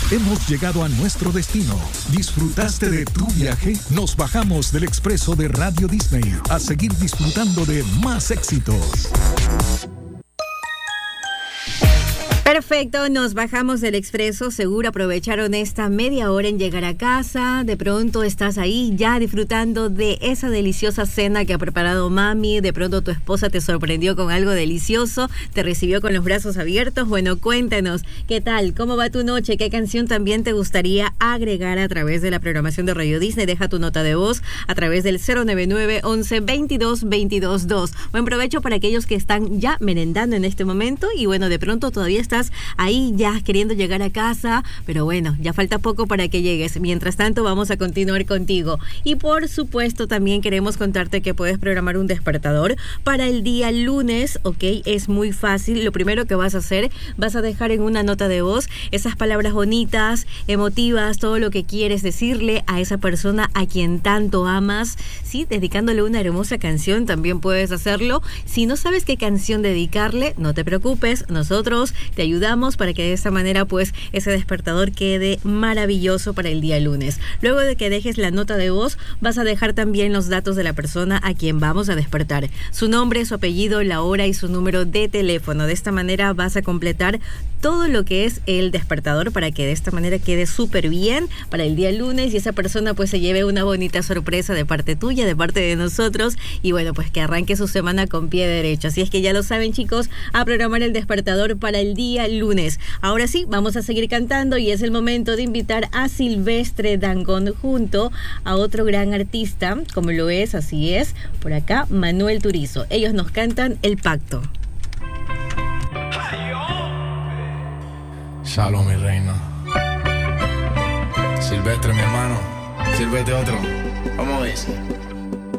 Hemos llegado a nuestro destino. ¿Disfrutaste de tu viaje? Nos bajamos del expreso de Radio Disney a seguir disfrutando de más éxitos. Perfecto, nos bajamos del expreso, seguro aprovecharon esta media hora en llegar a casa, de pronto estás ahí ya disfrutando de esa deliciosa cena que ha preparado mami, de pronto tu esposa te sorprendió con algo delicioso, te recibió con los brazos abiertos. Bueno, cuéntanos, ¿qué tal? ¿Cómo va tu noche? ¿Qué canción también te gustaría agregar a través de la programación de Radio Disney? Deja tu nota de voz a través del 099 11 22 22 2. Buen provecho para aquellos que están ya merendando en este momento y bueno, de pronto todavía estás ahí ya queriendo llegar a casa, pero bueno, ya falta poco para que llegues. Mientras tanto, vamos a continuar contigo. Y por supuesto, también queremos contarte que puedes programar un despertador para el día lunes, ¿ok? Es muy fácil. Lo primero que vas a hacer, vas a dejar en una nota de voz esas palabras bonitas, emotivas, todo lo que quieres decirle a esa persona a quien tanto amas, ¿sí? Dedicándole una hermosa canción, también puedes hacerlo. Si no sabes qué canción dedicarle, no te preocupes, nosotros te ayudamos para que de esta manera pues ese despertador quede maravilloso para el día lunes. Luego de que dejes la nota de voz, vas a dejar también los datos de la persona a quien vamos a despertar, su nombre, su apellido, la hora y su número de teléfono. De esta manera vas a completar todo lo que es el despertador para que de esta manera quede súper bien para el día lunes y esa persona pues se lleve una bonita sorpresa de parte tuya, de parte de nosotros y bueno, pues que arranque su semana con pie derecho. Así es que ya lo saben, chicos, a programar el despertador para el día lunes. Ahora sí, vamos a seguir cantando y es el momento de invitar a Silvestre Dangond junto a otro gran artista, como lo es, así es, por acá, Manuel Turizo. Ellos nos cantan El Pacto. Shalom, mi reina. Silvestre, mi hermano. Sírvete otro. ¿Cómo es?